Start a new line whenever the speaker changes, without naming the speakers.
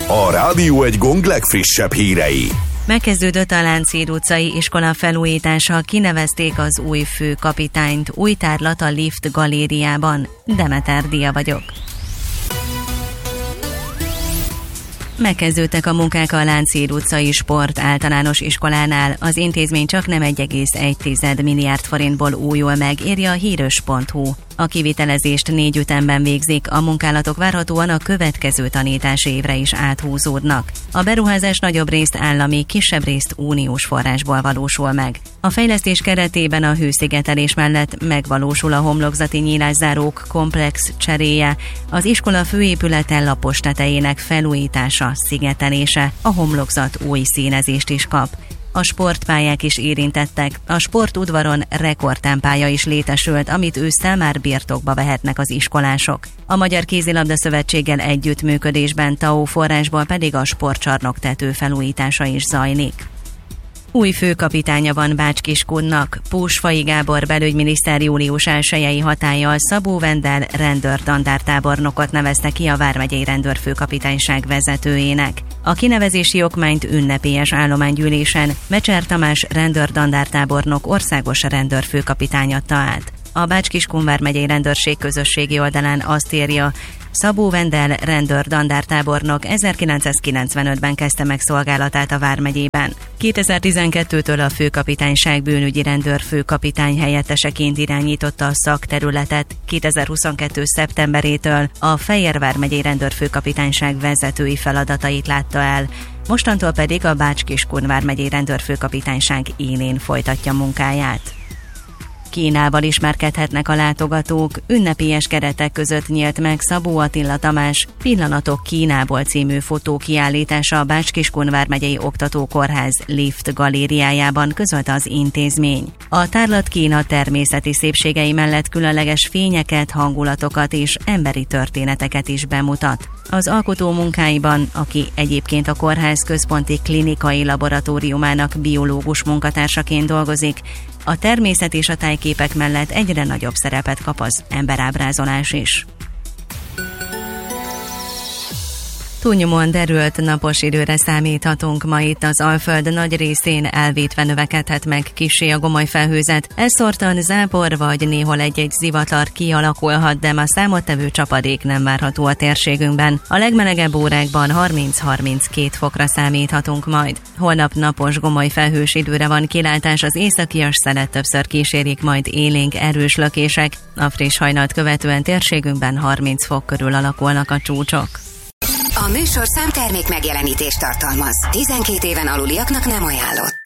a Rádió Egy Gong legfrissebb hírei.
Megkezdődött a Lánchíd utcai iskola felújítása, kinevezték az új főkapitányt, új tárlat a Lift galériában. Demeter Dia vagyok. Megkezdődtek a munkák a Lánchíd utcai sport általános iskolánál. Az intézmény csak nem 1,1 milliárd forintból újul meg, írja a híros.hu. A kivitelezést 4 ütemben végzik, a munkálatok várhatóan a következő tanítási évre is áthúzódnak. A beruházás nagyobb részt állami, kisebb részt uniós forrásból valósul meg. A fejlesztés keretében a hőszigetelés mellett megvalósul a homlokzati nyílászárók komplex cseréje, az iskola főépülete lapos tetejének felújítása, szigetelése, a homlokzat új színezést is kap. A sportpályák is érintettek, a sportudvaron rekordtámpálya is létesült, amit ősszel már birtokba vehetnek az iskolások. A Magyar Kézilabda Szövetséggel együttműködésben TAO forrásból pedig a sportcsarnok tető felújítása is zajlik. Új főkapitánya van Bács-Kiskunnak. Pósfai Gábor belügyminiszter július 1-i hatállyal Szabó Vendel rendőr-dandártábornokot nevezte ki a vármegyei rendőrfőkapitányság vezetőjének. A kinevezési okmányt ünnepélyes állománygyűlésen Mecser Tamás rendőr-dandártábornok országos rendőrfőkapitány adta át. A Bács-Kiskun vármegyei rendőrség közösségi oldalán azt írja, Szabó Vendel rendőr-dandártábornok 1995-ben kezdte meg szolgálatát a vármegyében. 2012-től a főkapitányság bűnügyi rendőrfőkapitány helyetteseként irányította a szakterületet, 2022. szeptemberétől a Fejér vármegyei rendőrfőkapitányság vezetői feladatait látta el, mostantól pedig a Bács-Kiskun vármegyei rendőrfőkapitányság élén folytatja munkáját. Kínával ismerkedhetnek a látogatók, ünnepélyes keretek között nyílt meg Szabó Attila Tamás Pillanatok Kínából című fotókiállítása a Bács-Kiskun vármegyei oktatókórház Lift galériájában, közölte az intézmény. A tárlat Kína természeti szépségei mellett különleges fényeket, hangulatokat és emberi történeteket is bemutat. Az alkotó munkáiban, aki egyébként a kórház központi klinikai laboratóriumának biológus munkatársaként dolgozik, a természet és a tájképek mellett egyre nagyobb szerepet kap az emberábrázolás is. Túlnyomóan derült napos időre számíthatunk ma itt az Alföld nagy részén, elvétve növekedhet meg kissé a gomoly felhőzet. Elszórtan zápor vagy néhol egy-egy zivatar kialakulhat, de ma számottevő csapadék nem várható a térségünkben. A legmelegebb órákban 30-32 fokra számíthatunk majd. Holnap napos, gomoly felhős időre van kilátás, az északias szelet többször kísérik majd élénk erős lökések. A friss hajnalt követően térségünkben 30 fok körül alakulnak a csúcsok.
A műsorszám termék megjelenítést tartalmaz. 12 éven aluliaknak nem ajánlott.